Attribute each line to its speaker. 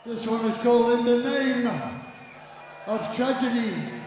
Speaker 1: This one is called In the Name of Tragedy.